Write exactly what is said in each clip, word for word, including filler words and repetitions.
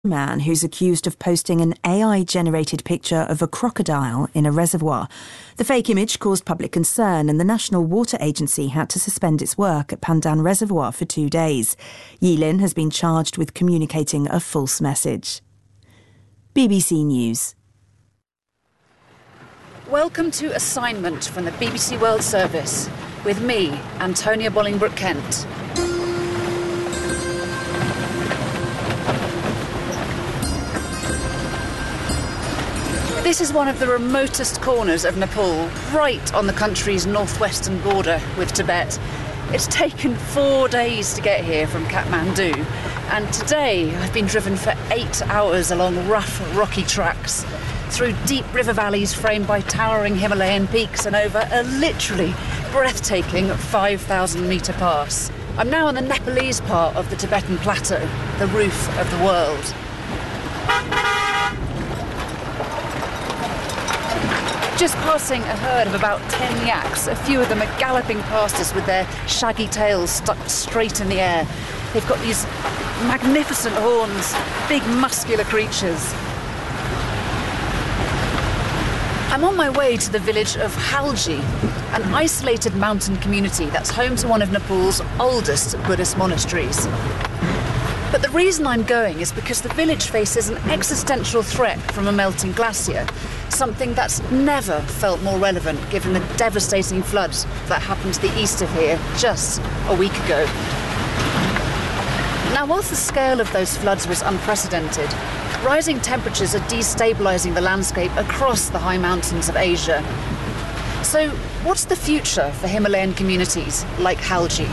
man who's accused of posting an A I-generated picture of a crocodile in a reservoir. The fake image caused public concern and the National Water Agency had to suspend its work at Pandan Reservoir for two days. Yilin has been charged with communicating a false message. B B C News. Welcome to Assignment from the B B C World Service with me, Antonia Bolingbroke-Kent. This is one of the remotest corners of Nepal, right on the country's northwestern border with Tibet. It's taken four days to get here from Kathmandu, and today I've been driven for eight hours along rough, rocky tracks, through deep river valleys framed by towering Himalayan peaks and over a literally breathtaking five thousand metre pass. I'm now on the Nepalese part of the Tibetan Plateau, the roof of the world. Just passing a herd of about ten yaks. A few of them are galloping past us with their shaggy tails stuck straight in the air. They've got these magnificent horns, big muscular creatures. I'm on my way to the village of Halgi, an isolated mountain community that's home to one of Nepal's oldest Buddhist monasteries. But the reason I'm going is because the village faces an existential threat from a melting glacier, something that's never felt more relevant given the devastating floods that happened to the east of here just a week ago. Now, whilst the scale of those floods was unprecedented, rising temperatures are destabilising the landscape across the high mountains of Asia. So, what's the future for Himalayan communities like Halgi?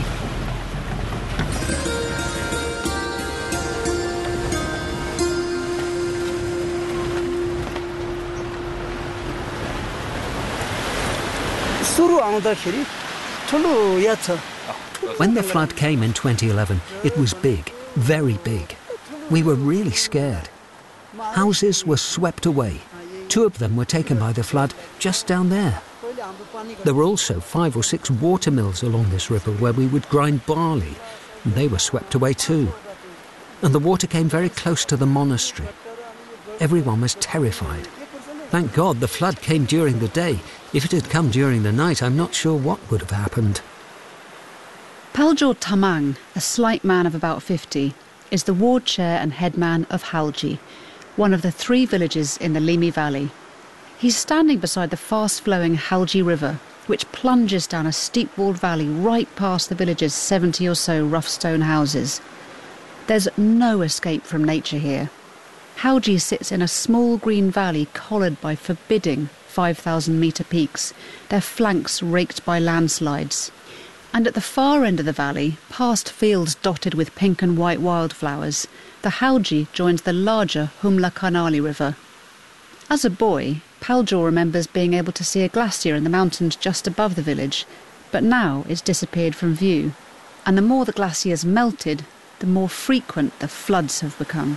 When the flood came in twenty eleven, it was big, very big. We were really scared. Houses were swept away. Two of them were taken by the flood just down there. There were also five or six water mills along this river where we would grind barley, and they were swept away too. And the water came very close to the monastery. Everyone was terrified. Thank God the flood came during the day. If it had come during the night, I'm not sure what would have happened. Paljor Tamang, a slight man of about fifty, is the ward chair and headman of Halgi, one of the three villages in the Limi Valley. He's standing beside the fast-flowing Halgi River, which plunges down a steep-walled valley right past the village's seventy or so rough stone houses. There's no escape from nature here. Halgi sits in a small green valley collared by forbidding five thousand metre peaks, their flanks raked by landslides. And at the far end of the valley, past fields dotted with pink and white wildflowers, the Halgi joins the larger Humla Karnali River. As a boy, Paljor remembers being able to see a glacier in the mountains just above the village, but now it's disappeared from view. And the more the glacier's melted, the more frequent the floods have become.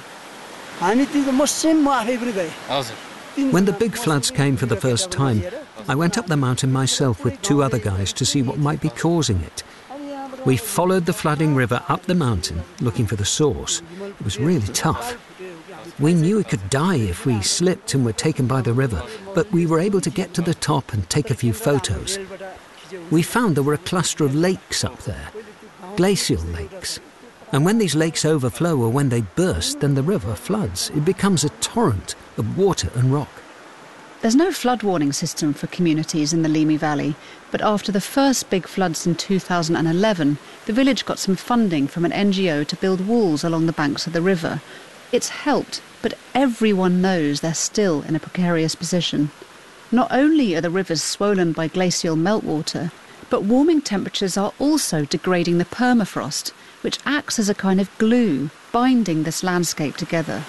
When the big floods came for the first time, I went up the mountain myself with two other guys to see what might be causing it. We followed the flooding river up the mountain, looking for the source. It was really tough. We knew we could die if we slipped and were taken by the river, but we were able to get to the top and take a few photos. We found there were a cluster of lakes up there, glacial lakes. And when these lakes overflow or when they burst, then the river floods. It becomes a torrent of water and rock. There's no flood warning system for communities in the Limi Valley, but after the first big floods in two thousand eleven, the village got some funding from an N G O to build walls along the banks of the river. It's helped, but everyone knows they're still in a precarious position. Not only are the rivers swollen by glacial meltwater, but warming temperatures are also degrading the permafrost, which acts as a kind of glue, binding this landscape together.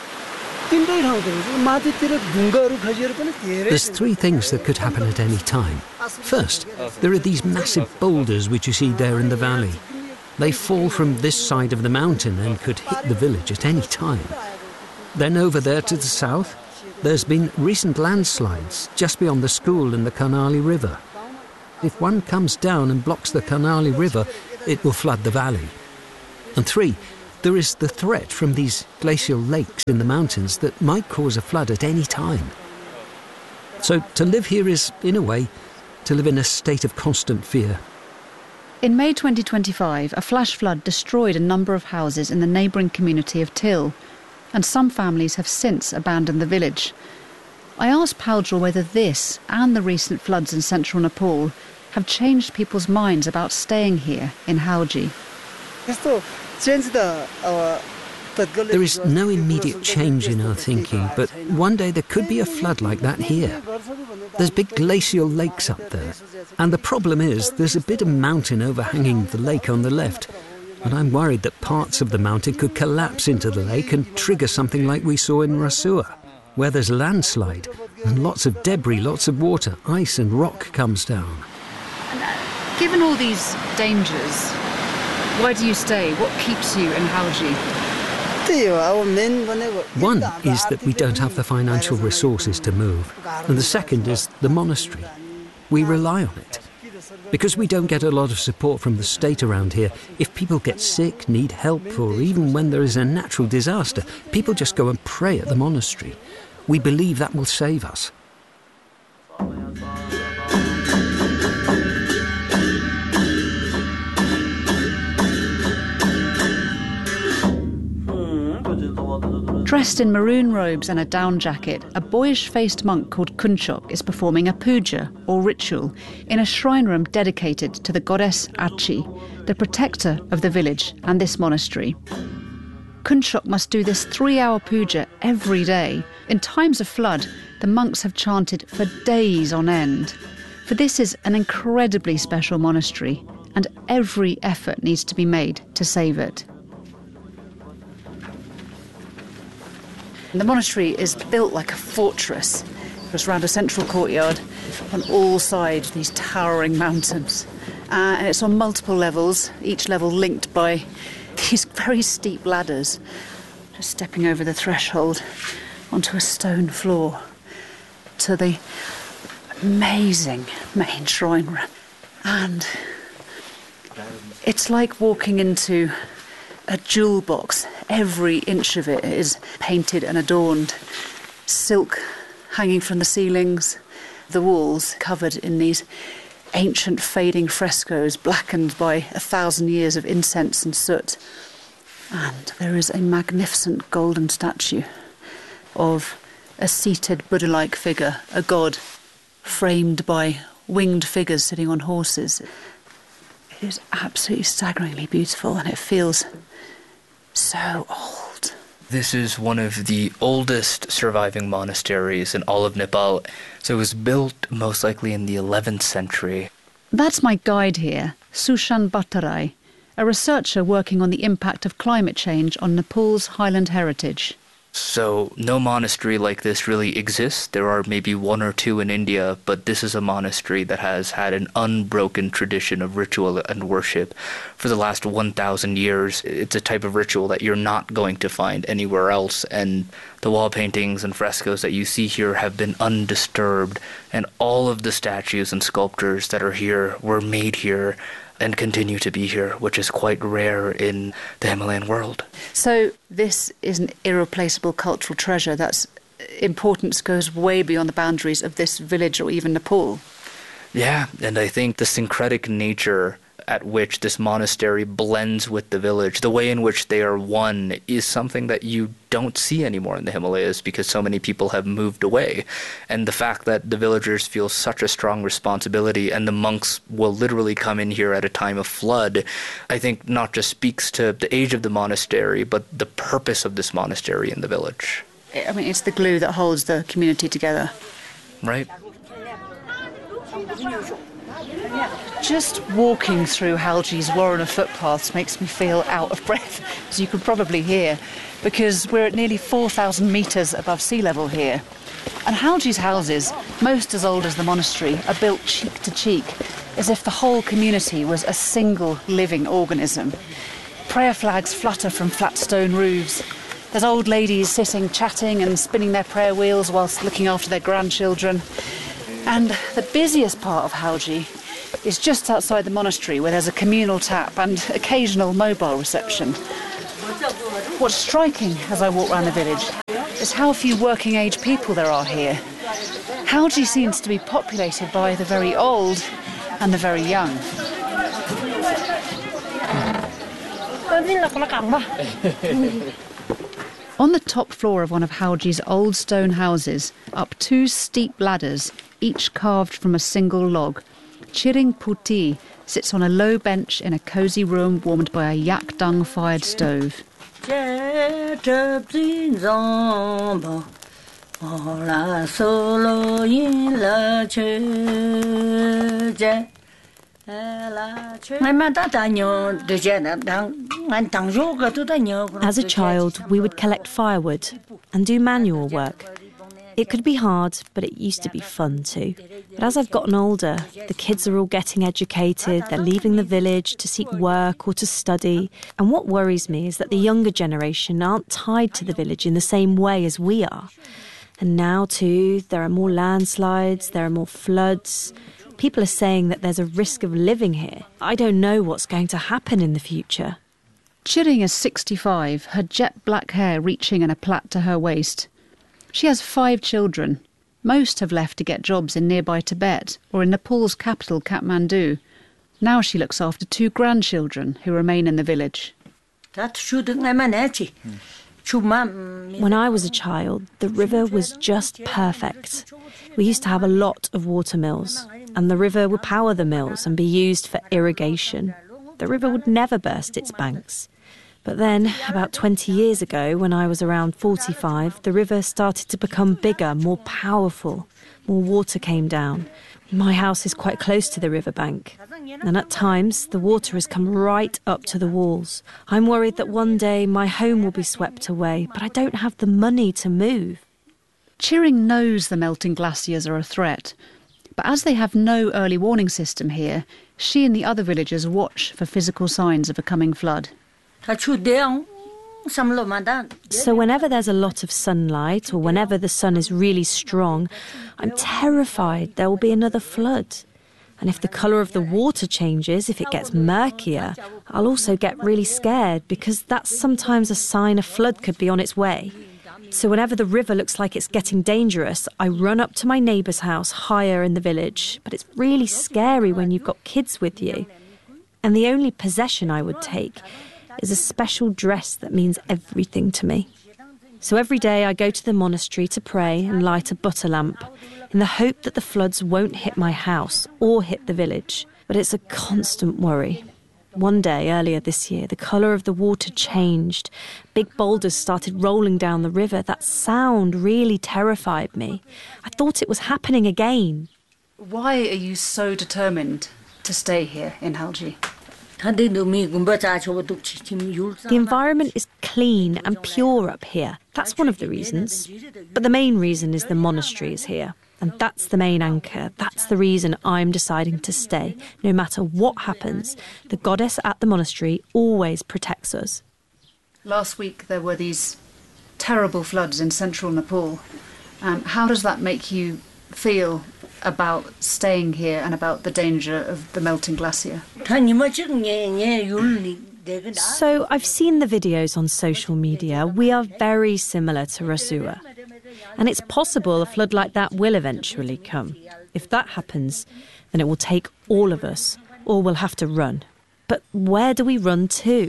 There's three things that could happen at any time. First, there are these massive boulders which you see there in the valley. They fall from this side of the mountain and could hit the village at any time. Then over there to the south, there's been recent landslides just beyond the school and the Karnali River. If one comes down and blocks the Karnali River, it will flood the valley. And three, there is the threat from these glacial lakes in the mountains that might cause a flood at any time. So to live here is, in a way, to live in a state of constant fear. In May twenty twenty-five, a flash flood destroyed a number of houses in the neighbouring community of Till, and some families have since abandoned the village. I asked Paljor whether this and the recent floods in central Nepal have changed people's minds about staying here in Halgi. There is no immediate change in our thinking, but one day there could be a flood like that here. There's big glacial lakes up there, and the problem is there's a bit of mountain overhanging the lake on the left, and I'm worried that parts of the mountain could collapse into the lake and trigger something like we saw in Rasua, where there's a landslide and lots of debris, lots of water, ice and rock comes down. Given all these dangers, why do you stay? What keeps you in Halgi? One is that we don't have the financial resources to move, and the second is the monastery. We rely on it. Because we don't get a lot of support from the state around here, if people get sick, need help, or even when there is a natural disaster, people just go and pray at the monastery. We believe that will save us. Dressed in maroon robes and a down jacket, a boyish-faced monk called Kunchok is performing a puja, or ritual, in a shrine room dedicated to the goddess Achi, the protector of the village and this monastery. Kunchok must do this three-hour puja every day. In times of flood, the monks have chanted for days on end. For this is an incredibly special monastery, and every effort needs to be made to save it. The monastery is built like a fortress. It's around a central courtyard, on all sides these towering mountains. Uh, and it's on multiple levels, each level linked by these very steep ladders. Just stepping over the threshold onto a stone floor to the amazing main shrine room. And it's like walking into a jewel box. Every inch of it is painted and adorned. Silk hanging from the ceilings, the walls covered in these ancient fading frescoes blackened by a thousand years of incense and soot. And there is a magnificent golden statue of a seated Buddha-like figure, a god, framed by winged figures sitting on horses. It is absolutely staggeringly beautiful, and it feels so old. This is one of the oldest surviving monasteries in all of Nepal. So it was built most likely in the eleventh century. That's my guide here, Sushan Bhattarai, a researcher working on the impact of climate change on Nepal's highland heritage. So no monastery like this really exists. There are maybe one or two in India, but this is a monastery that has had an unbroken tradition of ritual and worship for the last one thousand years. It's a type of ritual that you're not going to find anywhere else, and the wall paintings and frescoes that you see here have been undisturbed, and all of the statues and sculptures that are here were made here and continue to be here, which is quite rare in the Himalayan world. So this is an irreplaceable cultural treasure that's importance goes way beyond the boundaries of this village or even Nepal. Yeah, and I think the syncretic nature at which this monastery blends with the village, the way in which they are one, is something that you don't see anymore in the Himalayas because so many people have moved away. And the fact that the villagers feel such a strong responsibility and the monks will literally come in here at a time of flood, I think not just speaks to the age of the monastery, but the purpose of this monastery in the village. I mean, it's the glue that holds the community together. Right. Just walking through Halgi's warren of footpaths makes me feel out of breath, as you could probably hear, because we're at nearly four thousand metres above sea level here. And Halgi's houses, most as old as the monastery, are built cheek to cheek, as if the whole community was a single living organism. Prayer flags flutter from flat stone roofs. There's old ladies sitting, chatting and spinning their prayer wheels whilst looking after their grandchildren. And the busiest part of Halgi is just outside the monastery, where there's a communal tap and occasional mobile reception. What's striking as I walk around the village is how few working-age people there are here. Halgi seems to be populated by the very old and the very young. On the top floor of one of Halgi's old stone houses, up two steep ladders, each carved from a single log, Chiring Puti sits on a low bench in a cosy room warmed by a yak dung-fired stove. As a child, we would collect firewood and do manual work. It could be hard, but it used to be fun too. But as I've gotten older, the kids are all getting educated, they're leaving the village to seek work or to study. And what worries me is that the younger generation aren't tied to the village in the same way as we are. And now too, there are more landslides, there are more floods. People are saying that there's a risk of living here. I don't know what's going to happen in the future. Chiring is sixty-five, her jet black hair reaching in a plait to her waist. She has five children. Most have left to get jobs in nearby Tibet or in Nepal's capital, Kathmandu. Now she looks after two grandchildren who remain in the village. When I was a child, the river was just perfect. We used to have a lot of water mills, and the river would power the mills and be used for irrigation. The river would never burst its banks. But then, about twenty years ago, when I was around forty-five, the river started to become bigger, more powerful. More water came down. My house is quite close to the riverbank, and at times the water has come right up to the walls. I'm worried that one day my home will be swept away, but I don't have the money to move. Chiring knows the melting glaciers are a threat, but as they have no early warning system here, she and the other villagers watch for physical signs of a coming flood. So whenever there's a lot of sunlight or whenever the sun is really strong, I'm terrified there will be another flood. And if the colour of the water changes, if it gets murkier, I'll also get really scared because that's sometimes a sign a flood could be on its way. So whenever the river looks like it's getting dangerous, I run up to my neighbour's house higher in the village. But it's really scary when you've got kids with you. And the only possession I would take is a special dress that means everything to me. So every day I go to the monastery to pray and light a butter lamp in the hope that the floods won't hit my house or hit the village. But it's a constant worry. One day earlier this year, the colour of the water changed. Big boulders started rolling down the river. That sound really terrified me. I thought it was happening again. Why are you so determined to stay here in Halgi? The environment is clean and pure up here. That's one of the reasons. But the main reason is the monastery is here. And that's the main anchor. That's the reason I'm deciding to stay. No matter what happens, the goddess at the monastery always protects us. Last week there were these terrible floods in central Nepal. Um, how does that make you feel about staying here and about the danger of the melting glacier? So I've seen the videos on social media. We are very similar to Rasua. And it's possible a flood like that will eventually come. If that happens, then it will take all of us, or we'll have to run. But where do we run to?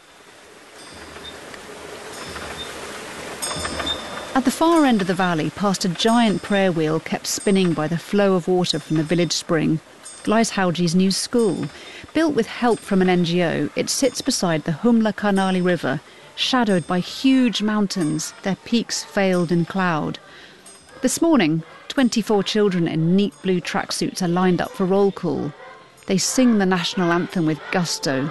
At the far end of the valley, past a giant prayer wheel kept spinning by the flow of water from the village spring, lies Halgi's new school. Built with help from an N G O, it sits beside the Humla Karnali River, shadowed by huge mountains, their peaks veiled in cloud. This morning, twenty-four children in neat blue tracksuits are lined up for roll call. They sing the national anthem with gusto,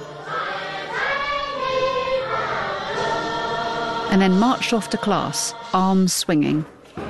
and then marched off to class, arms swinging.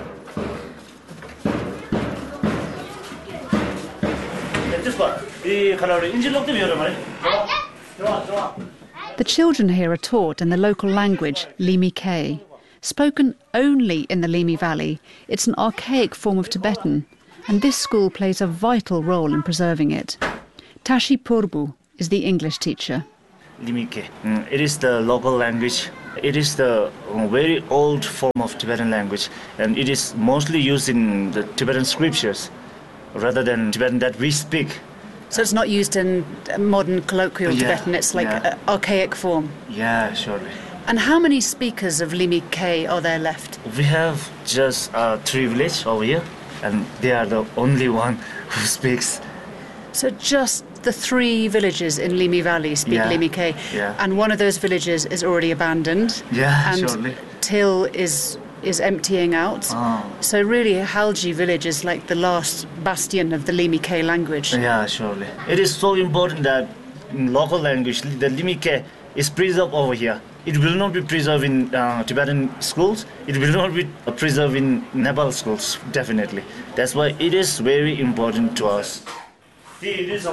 The children here are taught in the local language, Limi K. Spoken only in the Limi Valley, it's an archaic form of Tibetan, and this school plays a vital role in preserving it. Tashi Purbu is the English teacher. Limi Ke. Mm, it is the local language. It is the uh, very old form of Tibetan language, and it is mostly used in the Tibetan scriptures rather than Tibetan that we speak. So it's not used in modern colloquial Yeah, Tibetan, it's like yeah. an archaic form. Yeah, surely. And how many speakers of Limi Ke are there left? We have just uh, three villages over here, and they are the only one who speaks. So just the three villages in Limi Valley speak Yeah, Limi Ke, yeah. and one of those villages is already abandoned. Yeah, and surely. Till is is emptying out. Oh. So really, Halji village is like the last bastion of the Limi Ke language. Yeah, surely. It is so important that in local language, the Limi Ke is preserved over here. It will not be preserved in uh, Tibetan schools. It will not be preserved in Nepal schools, definitely. That's why it is very important to us. It's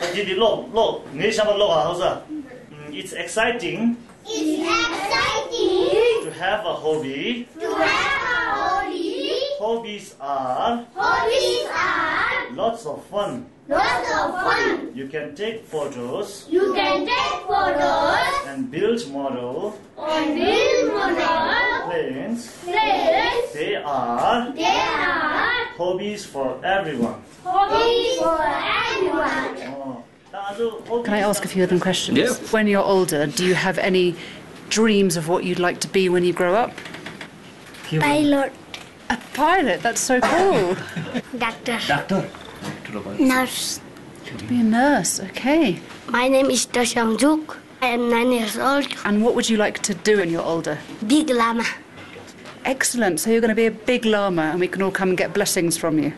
exciting. It's exciting To have a hobby. to have a hobby. Hobbies are Hobbies are lots of fun. lots of fun. You can take photos You can take photos and build model and build model planes. planes. They are They are hobbies for everyone. hobbies for everyone. Can I ask a few of them questions? Yeah. When you're older, do you have any dreams of what you'd like to be when you grow up? Pilot, A pilot, that's so cool. doctor, Doctor. nurse. Be a nurse, okay. My name is Do Seong Juk. I am nine years old. And what would you like to do when you're older? Big llama. Excellent, so you're going to be a big llama and we can all come and get blessings from you.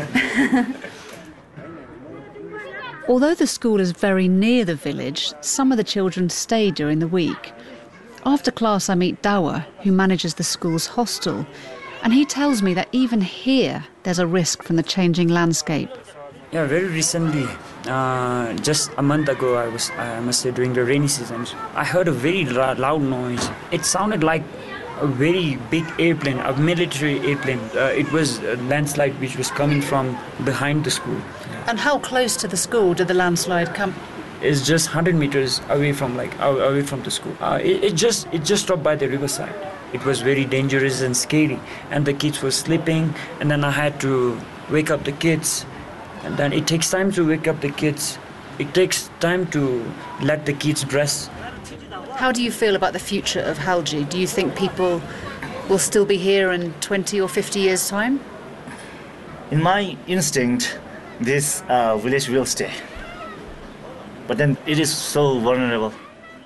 Although the school is very near the village, some of the children stay during the week. After class I meet Dawa, who manages the school's hostel, and he tells me that even here there's a risk from the changing landscape. Yeah, very recently, uh, just a month ago, I was, I must say, during the rainy season, I heard a very ra- loud noise. It sounded like a very big airplane, a military airplane. Uh, it was a landslide which was coming from behind the school. And how close to the school did the landslide come? It's just one hundred meters away from like aw- away from the school. Uh, it, it just it just stopped by the riverside. It was very dangerous and scary, and the kids were sleeping. And then I had to wake up the kids, and then it takes time to wake up the kids. It takes time to let the kids dress. How do you feel about the future of Halji? Do you think people will still be here in twenty or fifty years' time? In my instinct, this uh, village will stay. But then it is so vulnerable.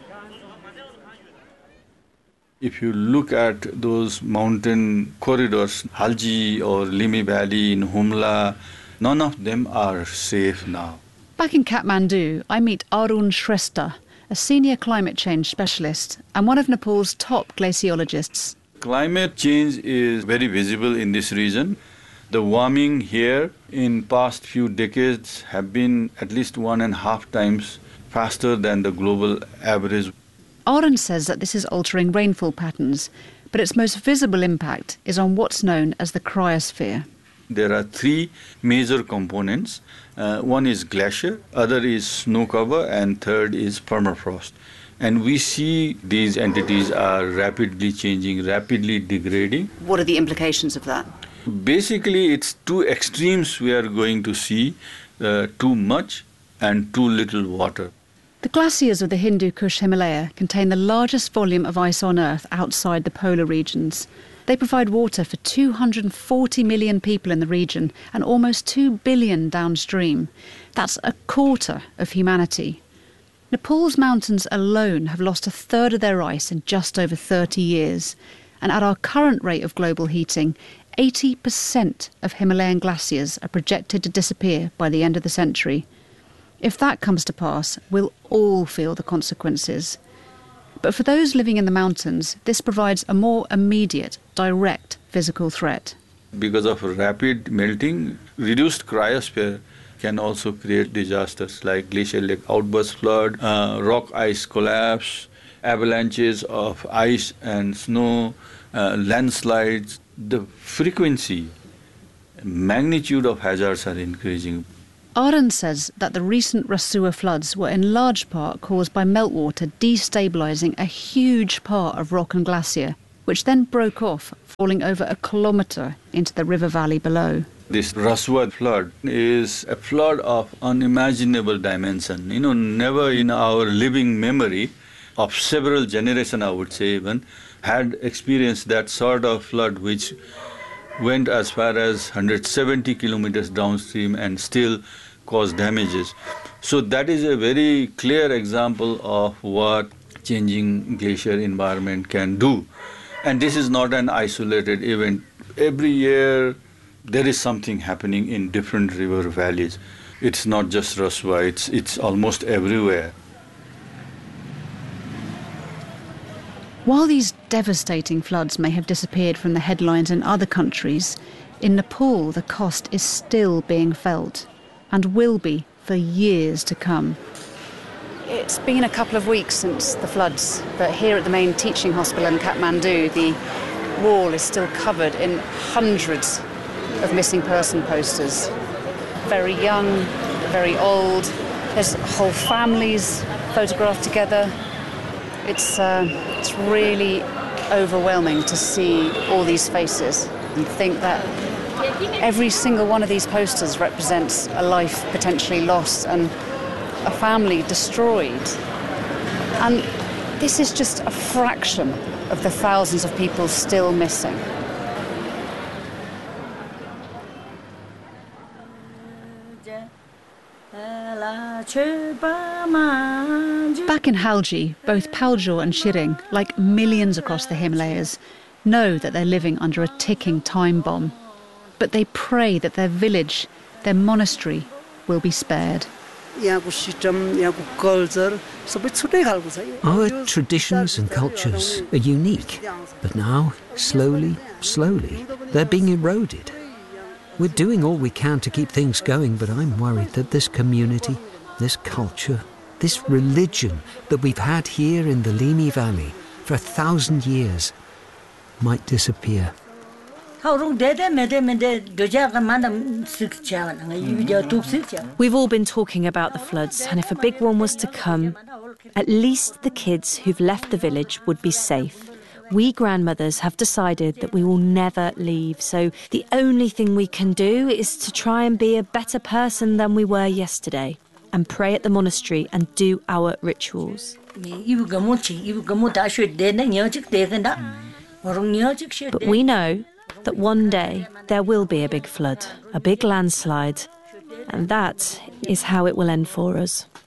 If you look at those mountain corridors, Halji or Limi Valley in Humla, none of them are safe now. Back in Kathmandu, I meet Arun Shrestha, a senior climate change specialist and one of Nepal's top glaciologists. Climate change is very visible in this region. The warming here in past few decades have been at least one and a half times faster than the global average. Arun says that this is altering rainfall patterns, but its most visible impact is on what's known as the cryosphere. There are three major components. Uh, one is glacier, other is snow cover, and third is permafrost. And we see these entities are rapidly changing, rapidly degrading. What are the implications of that? Basically, it's two extremes we are going to see, uh, too much and too little water. The glaciers of the Hindu Kush Himalaya contain the largest volume of ice on Earth outside the polar regions. They provide water for two hundred forty million people in the region and almost two billion downstream. That's a quarter of humanity. Nepal's mountains alone have lost a third of their ice in just over thirty years. And at our current rate of global heating, eighty percent of Himalayan glaciers are projected to disappear by the end of the century. If that comes to pass, we'll all feel the consequences. But for those living in the mountains, this provides a more immediate, direct physical threat. Because of rapid melting, reduced cryosphere can also create disasters like glacial lake outburst flood, uh, rock ice collapse, avalanches of ice and snow, uh, landslides. The frequency, magnitude of hazards are increasing. Arend says that the recent Rasua floods were in large part caused by meltwater destabilising a huge part of rock and glacier, which then broke off, falling over a kilometre into the river valley below. This Rasua flood is a flood of unimaginable dimension. You know, never in our living memory of several generations, I would say even, had experienced that sort of flood which went as far as one hundred seventy kilometers downstream and still caused damages. So that is a very clear example of what changing glacier environment can do. And this is not an isolated event. Every year there is something happening in different river valleys. It's not just Rasua, it's, it's almost everywhere. While these devastating floods may have disappeared from the headlines in other countries, in Nepal the cost is still being felt and will be for years to come. It's been a couple of weeks since the floods, but here at the main teaching hospital in Kathmandu, the wall is still covered in hundreds of missing person posters. Very young, very old, there's whole families photographed together. It's, uh, it's really overwhelming to see all these faces and think that every single one of these posters represents a life potentially lost and a family destroyed. And this is just a fraction of the thousands of people still missing. Back in Halgi, both Paljor and Shiring, like millions across the Himalayas, know that they're living under a ticking time bomb. But they pray that their village, their monastery, will be spared. Our traditions and cultures are unique, but now, slowly, slowly, they're being eroded. We're doing all we can to keep things going, but I'm worried that this community, this culture, this religion that we've had here in the Limi Valley for a thousand years might disappear. We've all been talking about the floods, and if a big one was to come, at least the kids who've left the village would be safe. We grandmothers have decided that we will never leave, so the only thing we can do is to try and be a better person than we were yesterday, and pray at the monastery and do our rituals. But we know that one day there will be a big flood, a big landslide, and that is how it will end for us.